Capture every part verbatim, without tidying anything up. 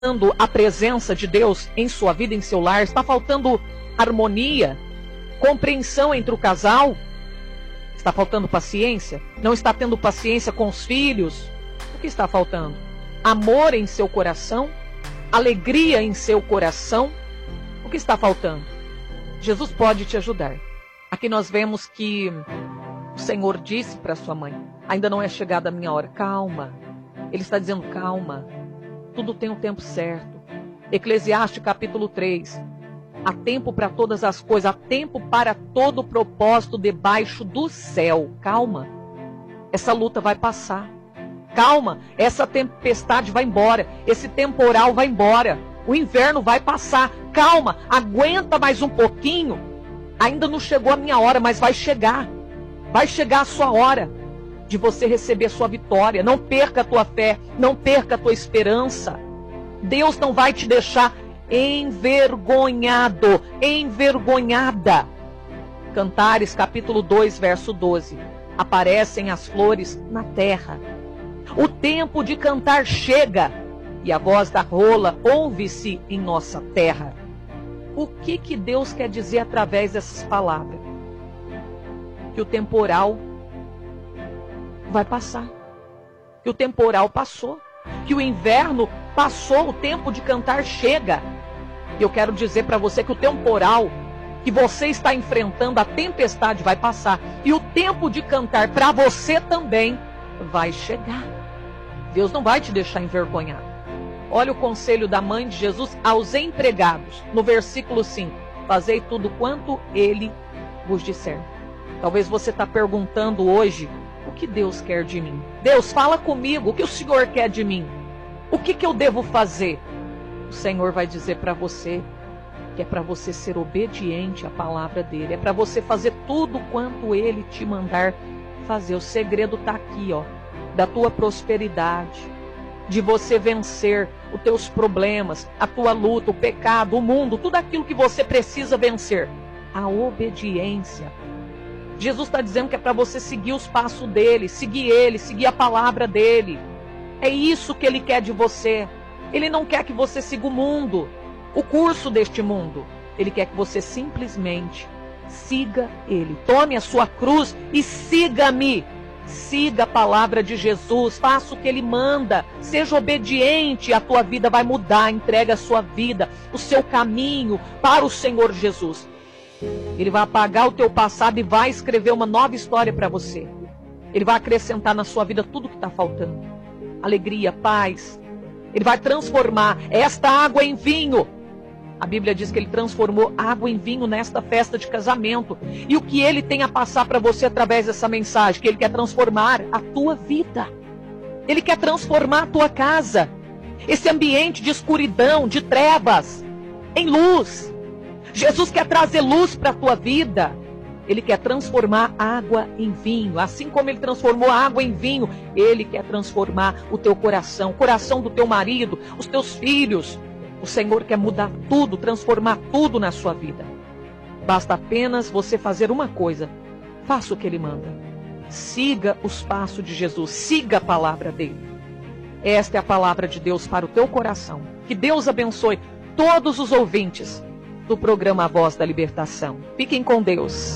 faltando a presença de Deus em sua vida, em seu lar? Está faltando harmonia, compreensão entre o casal? Está faltando paciência? Não está tendo paciência com os filhos? O que está faltando? Amor em seu coração? Alegria em seu coração? O que está faltando? Jesus pode te ajudar. Aqui nós vemos que o Senhor disse para sua mãe: ainda não é chegada a minha hora. Calma. Ele está dizendo: calma. Tudo tem o tempo certo. Eclesiastes capítulo três. Há tempo para todas as coisas. Há tempo para todo o propósito debaixo do céu. Calma. Essa luta vai passar. Calma. Essa tempestade vai embora. Esse temporal vai embora. O inverno vai passar. Calma. Aguenta mais um pouquinho. Ainda não chegou a minha hora, mas vai chegar. Vai chegar a sua hora de você receber a sua vitória. Não perca a tua fé, não perca a tua esperança. Deus não vai te deixar envergonhado, envergonhada. Cantares capítulo dois, verso doze. Aparecem as flores na terra. O tempo de cantar chega, e a voz da rola ouve-se em nossa terra. O que que Deus quer dizer através dessas palavras? Que o temporal vai passar. Que o temporal passou. Que o inverno passou, o tempo de cantar chega. E eu quero dizer para você que o temporal que você está enfrentando, a tempestade vai passar. E o tempo de cantar para você também vai chegar. Deus não vai te deixar envergonhado. Olha o conselho da mãe de Jesus aos empregados. No versículo cinco. Fazei tudo quanto ele vos disser. Talvez você está perguntando hoje: o que Deus quer de mim? Deus, fala comigo, o que o Senhor quer de mim? O que, que eu devo fazer? O Senhor vai dizer para você que é para você ser obediente à palavra dele. É para você fazer tudo quanto ele te mandar fazer. O segredo está aqui, ó, da tua prosperidade, de você vencer os teus problemas, a tua luta, o pecado, o mundo, tudo aquilo que você precisa vencer. A obediência. Jesus está dizendo que é para você seguir os passos dele, seguir ele, seguir a palavra dele. É isso que ele quer de você. Ele não quer que você siga o mundo, o curso deste mundo. Ele quer que você simplesmente siga ele. Tome a sua cruz e siga-me. Siga a palavra de Jesus, faça o que ele manda, seja obediente, a tua vida vai mudar. Entrega a sua vida, o seu caminho para o Senhor Jesus. Ele vai apagar o teu passado e vai escrever uma nova história para você. Ele vai acrescentar na sua vida tudo que está faltando. Alegria, paz. Ele vai transformar esta água em vinho. A Bíblia diz que ele transformou água em vinho nesta festa de casamento. E o que ele tem a passar para você através dessa mensagem? Que ele quer transformar a tua vida. Ele quer transformar a tua casa. Esse ambiente de escuridão, de trevas, em luz. Jesus quer trazer luz para a tua vida. Ele quer transformar água em vinho. Assim como ele transformou a água em vinho, ele quer transformar o teu coração, o coração do teu marido, os teus filhos. O Senhor quer mudar tudo, transformar tudo na sua vida. Basta apenas você fazer uma coisa. Faça o que ele manda. Siga os passos de Jesus. Siga a palavra dele. Esta é a palavra de Deus para o teu coração. Que Deus abençoe todos os ouvintes do programa A Voz da Libertação. Fiquem com Deus.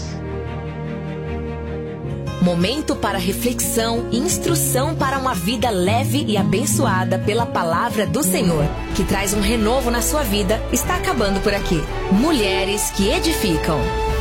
Momento para reflexão e instrução para uma vida leve e abençoada pela palavra do Senhor, que traz um renovo na sua vida, está acabando por aqui. Mulheres que edificam.